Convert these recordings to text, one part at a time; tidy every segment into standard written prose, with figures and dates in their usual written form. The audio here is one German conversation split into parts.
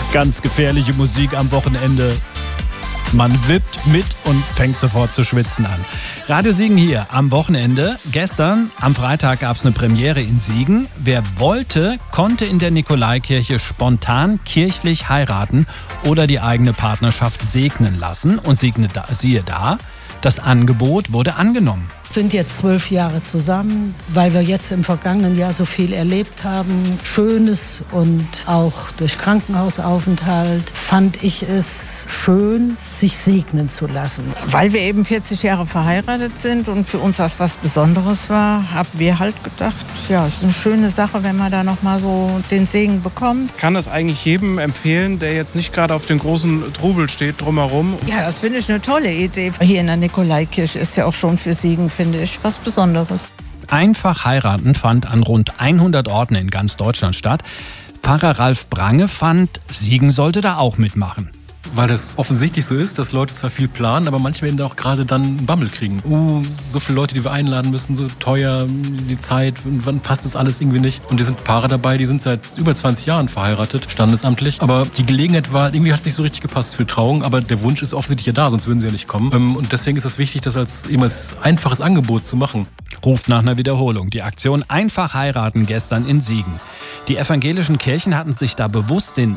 Ganz gefährliche Musik am Wochenende. Man wippt mit und fängt sofort zu schwitzen an. Radio Siegen hier am Wochenende. Gestern, am Freitag, gab es eine Premiere in Siegen. Wer wollte, konnte in der Nikolaikirche spontan kirchlich heiraten oder die eigene Partnerschaft segnen lassen. Und siehe da, das Angebot wurde angenommen. Wir sind jetzt 12 Jahre zusammen, weil wir jetzt im vergangenen Jahr so viel erlebt haben. Schönes und auch durch Krankenhausaufenthalt fand ich es schön, sich segnen zu lassen. Weil wir eben 40 Jahre verheiratet sind und für uns das was Besonderes war, haben wir halt gedacht, ja, es ist eine schöne Sache, wenn man da nochmal so den Segen bekommt. Ich kann das eigentlich jedem empfehlen, der jetzt nicht gerade auf den großen Trubel steht drumherum. Ja, das finde ich eine tolle Idee. Hier in der Nikolaikirche ist ja auch schon für Siegen, finde ich, was Besonderes. Einfach heiraten fand an rund 100 Orten in ganz Deutschland statt. Pfarrer Ralf Brange fand, Siegen sollte da auch mitmachen. Weil das offensichtlich so ist, dass Leute zwar viel planen, aber manchmal eben auch gerade dann einen Bammel kriegen. So viele Leute, die wir einladen müssen, so teuer, die Zeit, wann passt das alles irgendwie nicht? Und es sind Paare dabei, die sind seit über 20 Jahren verheiratet, standesamtlich. Aber die Gelegenheit war, irgendwie hat es nicht so richtig gepasst für Trauung, aber der Wunsch ist offensichtlich ja da, sonst würden sie ja nicht kommen. Und deswegen ist es wichtig, das als einfaches Angebot zu machen. Ruft nach einer Wiederholung. Die Aktion Einfach heiraten gestern in Siegen. Die evangelischen Kirchen hatten sich da bewusst den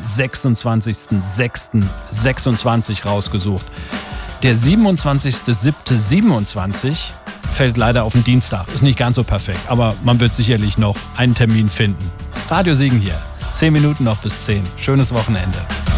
26.06.26 rausgesucht. Der 27.07.27 fällt leider auf den Dienstag. Ist nicht ganz so perfekt, aber man wird sicherlich noch einen Termin finden. Radio Siegen hier. 10 Minuten noch bis 10. Schönes Wochenende.